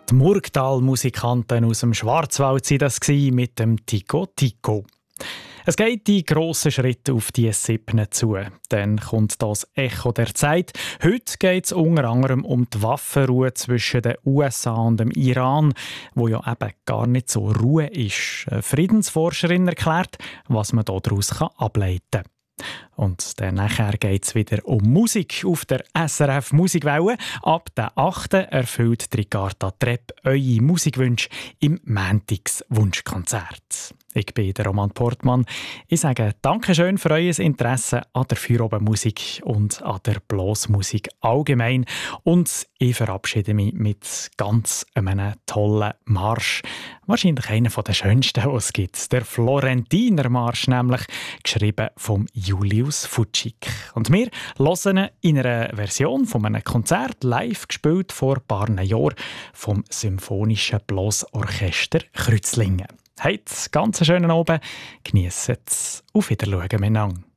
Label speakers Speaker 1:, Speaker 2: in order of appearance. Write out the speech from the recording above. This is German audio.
Speaker 1: Die Murgtal-Musikanten aus dem Schwarzwald waren das mit dem Tico Tico. Es geht die grossen Schritte auf die 7 zu. Dann kommt das Echo der Zeit. Heute geht es unter anderem um die Waffenruhe zwischen den USA und dem Iran, wo ja eben gar nicht so Ruhe ist. Eine Friedensforscherin erklärt, was man daraus ableiten kann. Und dann nachher geht es wieder um Musik auf der SRF Musikwelle. Ab der 8. erfüllt Ricarda Trepp eure Musikwünsche im Montagswunschkonzert. Ich bin der Roman Portmann. Ich sage Dankeschön für euer Interesse an der Feierabendmusik und an der Blasmusik allgemein. Und ich verabschiede mich mit ganz einem tollen Marsch. Wahrscheinlich einer der schönsten, die es gibt. Der Florentiner Marsch, nämlich geschrieben vom Julius Futschig. Und wir hören ihn in einer Version von einem Konzert live gespielt vor ein paar Jahren vom Symphonischen Blasorchester Kreuzlingen. Habt ganz schönen Abend, genießt es. Auf Wiedersehen miteinander.